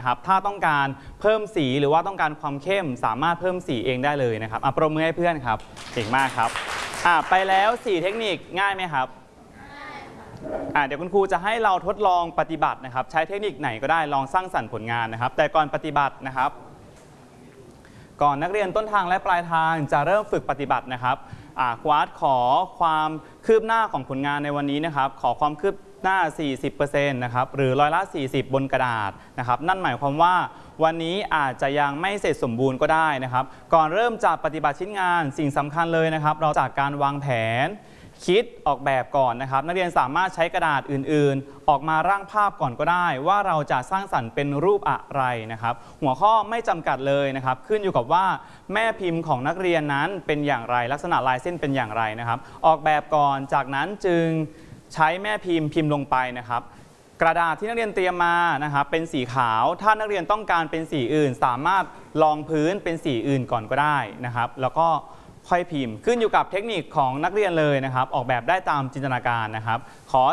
นะครับถ้าต้องการเพิ่มสีหรือว่าต้องการความเข้มสามารถเพิ่มสีเองได้เลยนะครับปรบมือให้เพื่อนครับเก่งมากครับไปแล้ว4เทคนิคง่ายไหมครับเดี๋ยวคุณครูจะให้เราทดลองปฏิบัตินะครับใช้เทคนิคไหนก็ได้ลองสร้างสรรค์ผลงานนะครับแต่ก่อนปฏิบัตินะครับก่อนนักเรียนต้นทางและปลายทางจะเริ่มฝึกปฏิบัตินะครับควาดขอความคืบหน้าของผลงานในวันนี้นะครับขอความคืบหน้า 40% นะครับหรือ40%บนกระดาษนะครับนั่นหมายความว่าวันนี้อาจจะยังไม่เสร็จสมบูรณ์ก็ได้นะครับก่อนเริ่มจากปฏิบัติชิ้นงานสิ่งสำคัญเลยนะครับเราจากการวางแผนคิดออกแบบก่อนนะครับนักเรียนสามารถใช้กระดาษอื่นๆออกมาร่างภาพก่อนก็ได้ว่าเราจะสร้างสรรค์เป็นรูปอะไรนะครับหัวข้อไม่จำกัดเลยนะครับขึ้นอยู่กับว่าแม่พิมพ์ของนักเรียนนั้นเป็นอย่างไรลักษณะลายเส้นเป็นอย่างไรนะครับออกแบบก่อนจากนั้นจึงใช้แม่พิมพ์ลงไปนะครับกระดาษที่นักเรียนเตรียมมานะครับเป็นสีขาวถ้านักเรียนต้องการเป็นสีอื่นสามารถรองพื้นเป็นสีอื่นก่อนก็ได้นะครับแล้วก็ค่อยพิมพ์ขึ้นอยู่กับเทคนิคของนักเรียนเลยนะครับออกแบบได้ตามจินตนาการนะครับขอ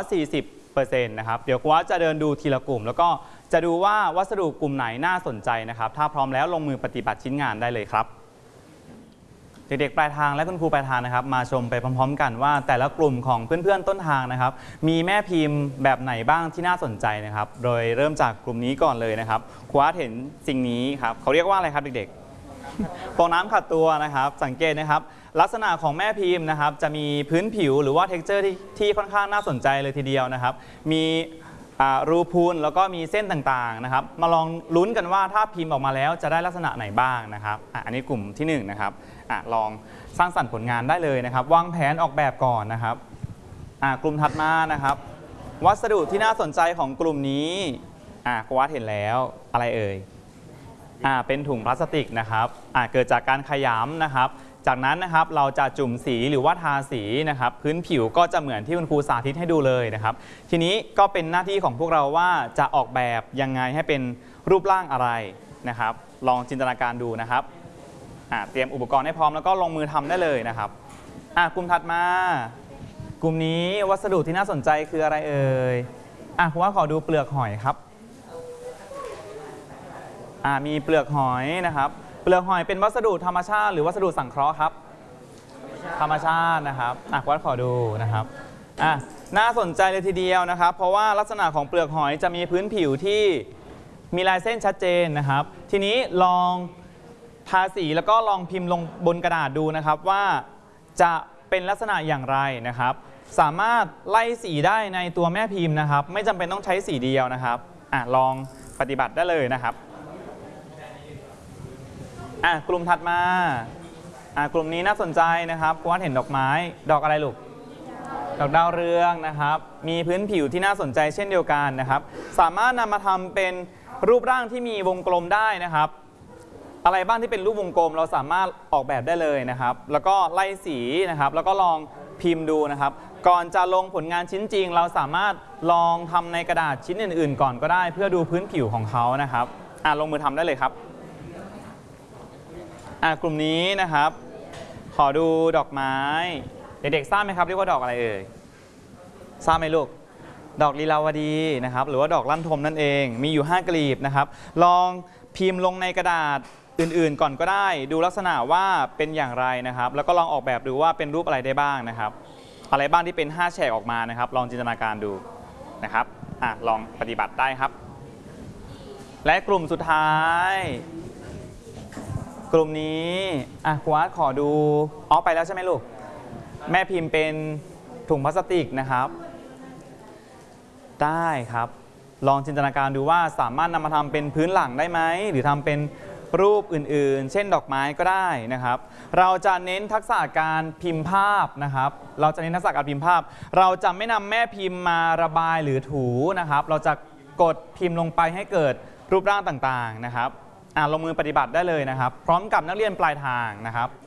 40% นะครับเดี๋ยวครูจะเดินดูทีละกลุ่มแล้วก็จะดูว่าวัสดุกลุ่มไหนน่าสนใจนะครับถ้าพร้อมแล้วลงมือปฏิบัติชิ้นงานได้เลยครับเด็กๆปลายทางและคุณครูปลายทางนะครับมาชมไปพร้อมๆกันว่าแต่ละกลุ่มของเพื่อนๆต้นทางนะครับมีแม่พิมพ์แบบไหนบ้างที่น่าสนใจนะครับโดยเริ่มจากกลุ่มนี้ก่อนเลยนะครับครูเห็นสิ่งนี้ครับเขาเรียกว่าอะไรครับเด็กๆฟองน้ำขัดตัวนะครับสังเกตนะครับลักษณะของแม่พิมพ์นะครับจะมีพื้นผิวหรือว่าเท็กเจอร์ที่ค่อนข้างน่าสนใจเลยทีเดียวนะครับมีรูพูนแล้วก็มีเส้นต่างๆนะครับมาลองลุ้นกันว่าถ้าพิมพ์ออกมาแล้วจะได้ลักษณะไหนบ้างนะครับอันนี้กลุ่มที่1นะครับลองสร้างสรรค์ผลงานได้เลยนะครับวางแผนออกแบบก่อนนะครับกลุ่มถัดมานะครับวัสดุที่น่าสนใจของกลุ่มนี้ครูวัดเห็นแล้วอะไรเอ่ยเป็นถุงพลาสติกนะครับเกิดจากการขยำนะครับจากนั้นนะครับเราจะจุ่มสีหรือว่าทาสีนะครับพื้นผิวก็จะเหมือนที่คุณครูสาธิตให้ดูเลยนะครับทีนี้ก็เป็นหน้าที่ของพวกเราว่าจะออกแบบยังไงให้เป็นรูปร่างอะไรนะครับลองจินตนาการดูนะครับเตรียมอุปกรณ์ให้พร้อมแล้วก็ลงมือทำได้เลยนะครับกลุ่มถัดมากลุ่มนี้วัสดุที่น่าสนใจคืออะไรเอ่ยผมว่าขอดูเปลือกหอยครับมีเปลือกหอยนะครับเปลือกหอยเป็นวัสดุธรรมชาติหรือวัสดุสังเคราะห์ครับธรรมชาตินะครับวัดขอดูนะครับน่าสนใจเลยทีเดียวนะครับเพราะว่าลักษณะของเปลือกหอยจะมีพื้นผิวที่มีลายเส้นชัดเจนนะครับทีนี้ลองทาสีแล้วก็ลองพิมพ์ลงบนกระดาษดูนะครับว่าจะเป็นลักษณะอย่างไรนะครับสามารถไล่สีได้ในตัวแม่พิมพ์นะครับไม่จำเป็นต้องใช้สีเดียวนะครับลองปฏิบัติได้เลยนะครับกลุ่มถัดมากลุ่มนี้น่าสนใจนะครับครูวัดเห็นดอกไม้ดอกอะไรลูกดอกดาวเรืองนะครับมีพื้นผิวที่น่าสนใจเช่นเดียวกันนะครับสามารถนำมาทำเป็นรูปร่างที่มีวงกลมได้นะครับอะไรบ้างที่เป็นรูปวงกลมเราสามารถออกแบบได้เลยนะครับแล้วก็ไล่สีนะครับแล้วก็ลองพิมพ์ดูนะครับก่อนจะลงผลงานชิ้นจริงเราสามารถลองทำในกระดาษชิ้นอื่นๆก่อนก็ได้เพื่อดูพื้นผิวของเขานะครับลงมือทำได้เลยครับกลุ่มนี้นะครับขอดูดอกไม้เด็กๆทราบไหมครับเรียกว่าดอกอะไรเอ่ยทราบไหมลูกดอกลีลาวดีนะครับหรือว่าดอกลั่นทมนั่นเองมีอยู่5กลีบนะครับลองพิมพ์ลงในกระดาษอื่นๆก่อนก็ได้ดูลักษณะว่าเป็นอย่างไรนะครับแล้วก็ลองออกแบบดูว่าเป็นรูปอะไรได้บ้างนะครับอะไรบ้างที่เป็น5แฉกออกมานะครับลองจินตนาการดูนะครับลองปฏิบัติได้ครับและกลุ่มสุดท้ายกลุ่มนี้ครูวัดขอดูไปแล้วใช่ไหมลูกแม่พิมพ์เป็นถุงพลาสติกนะครับได้ครับลองจินตนาการดูว่าสามารถนำมาทำเป็นพื้นหลังได้ไหมหรือทำเป็นรูปอื่นๆเช่นดอกไม้ก็ได้นะครับเราจะเน้นทักษะการพิมพ์ภาพนะครับเราจะเน้นทักษะการพิมพ์ภาพเราจะไม่นำแม่พิมพ์มาระบายหรือถูนะครับเราจะกดพิมพ์ลงไปให้เกิดรูปร่างต่างๆนะครับลงมือปฏิบัติได้เลยนะครับพร้อมกับนักเรียนปลายทางนะครับ